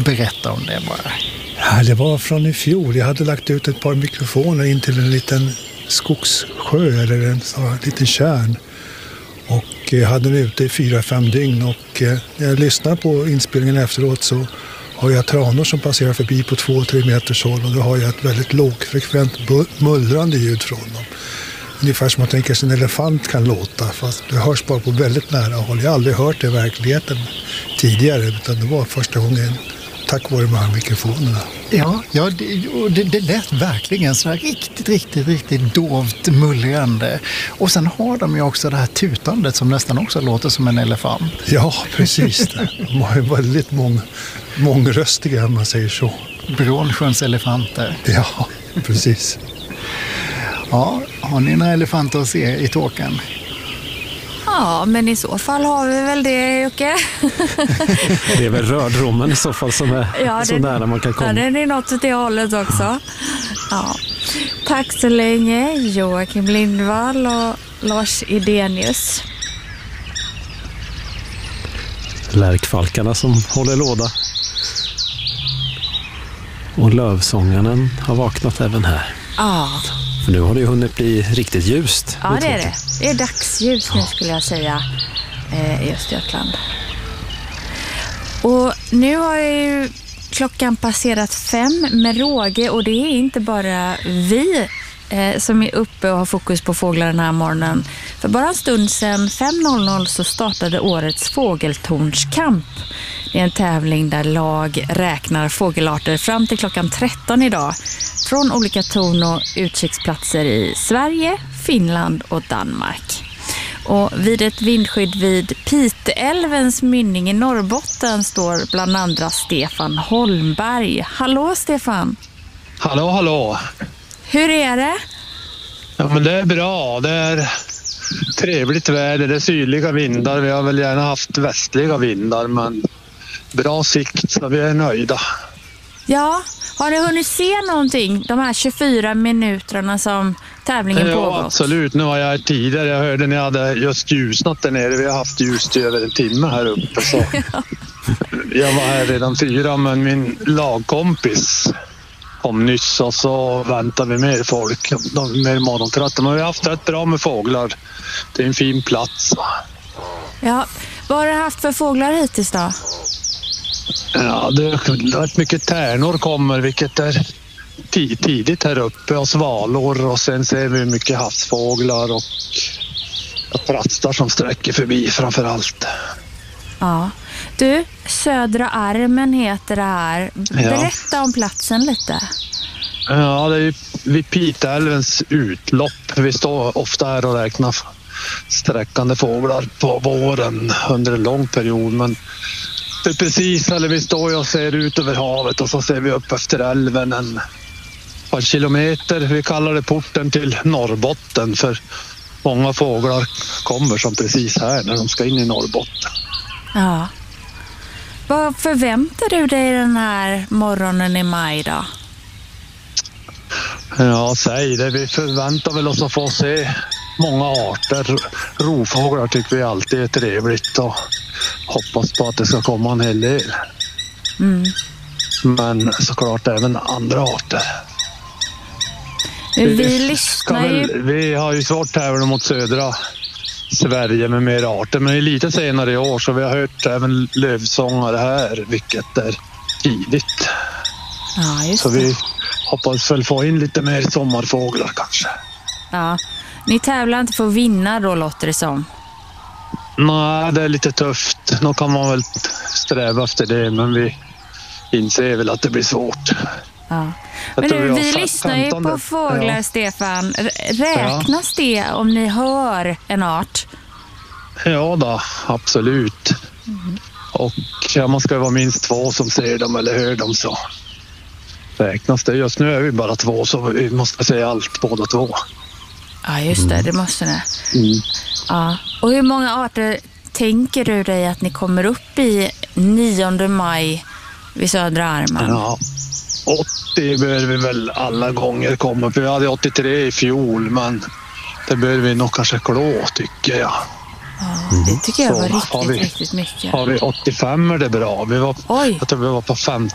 Berätta om det bara. Ja, det var från i fjol. Jag hade lagt ut ett par mikrofoner in till en liten skogssjö eller en sån liten tjärn. Och jag hade den ute i 4-5 dygn och när jag lyssnar på inspelningen efteråt så har jag tranor som passerar förbi på 2-3 meters håll och då har jag ett väldigt lågfrekvent mullrande ljud från dem. Ungefär som man tänker sig en elefant kan låta, fast det hörs bara på väldigt nära håll. Jag har aldrig hört det i verkligheten tidigare, utan det var första gången tack vare de här mikrofonerna. Ja, det lät verkligen så här riktigt dovt mullrande. Och sen har de ju också det här tutandet som nästan också låter som en elefant. Ja, precis. De är väldigt mångröstiga, om man säger så. Brånsjöns elefanter. Ja, precis. Ja, har ni några elefanter att se i Tåkern? Ja, men i så fall har vi väl det, Jocke. Det är väl rördrommen i så fall som är så nära man kan komma. Ja, den är något åt det hållet också. Ja. Tack så länge, Joakim Lindvall och Lars Idenius. Lärkfalkarna som håller låda. Och lövsångaren har vaknat även här. Ja. För nu har det ju hunnit bli riktigt ljust. Ja, det är det. Det är dagsljus nu skulle jag säga i Östergötland. Och nu har ju klockan passerat 5 med råge och det är inte bara vi som är uppe och har fokus på fåglar den här morgonen. För bara en stund sedan 5.00 så startade årets fågeltornskamp. Det är en tävling där lag räknar fågelarter fram till klockan 13 idag. Från olika torn- och utkiksplatser i Sverige, Finland och Danmark. Och vid ett vindskydd vid Piteälvens mynning i Norrbotten står bland andra Stefan Holmberg. Hallå Stefan! Hallå! Hur är det? Ja, men det är bra. Det är trevligt väder, det är sydliga vindar. Vi har väl gärna haft västliga vindar, men bra sikt så vi är nöjda. Ja, har ni hunnit se någonting de här 24 minuterna som tävlingen pågått? Ja, absolut. Nu var jag här tidigare. Jag hörde ni hade just ljusnat där nere. Vi har haft ljust i över en timme här uppe. Så. Jag var här redan 4, men min lagkompis kom nyss och så väntar vi mer folk. De är mer morgontrötta. Men vi har haft rätt bra med fåglar. Det är en fin plats. Ja, vad har du haft för fåglar hittills då? Ja, det är rätt mycket tärnor kommer, vilket är tidigt här uppe, och svalor, och sen ser vi mycket havsfåglar och pratstar som sträcker förbi framför allt. Ja. Du, Södra Armen heter det här. Berätta om platsen lite. Ja, det är vid Piteälvens utlopp. Vi står ofta här och räknar sträckande fåglar på våren under en lång period, men det är precis, eller vi står och ser ut över havet och så ser vi upp efter älven en par kilometer. Vi kallar det porten till Norrbotten, för många fåglar kommer som precis här när de ska in i Norrbotten. Ja. Vad förväntar du dig den här morgonen i maj då? Ja, säg det. Vi förväntar väl oss att få se många arter. Rovfåglar tycker vi alltid är trevligt och hoppas på att det ska komma en hel del. Men såklart även andra arter. Vi har ju svårt tävla mot södra Sverige med mer arter, men det är lite senare i år så vi har hört även lövsångare här, vilket är tidigt. Ja, just så det. Vi hoppas väl få in lite mer sommarfåglar kanske. Ja, ni tävlar inte för att vinna då, låter det som. Nej, det är lite tufft. Då kan man väl sträva efter det, men vi inser väl att det blir svårt. Ja. Men du, vi lyssnar ju på fåglar, Stefan. Räknas det om ni hör en art? Ja då, absolut. Och man ska vara minst 2 som ser dem eller hör dem, så räknas det. Just nu är vi bara 2, så vi måste säga allt båda 2. Ja, just det. Det måste ni. Ja. Och hur många arter tänker du dig att ni kommer upp i 9 maj vid Södra Armen? Ja, 80 bör vi väl alla gånger komma. För vi hade 83 i fjol, men det bör vi nog kanske klå, tycker jag. Ja, det tycker jag var riktigt mycket. Har vi 85 är det bra. Jag tror vi var på 50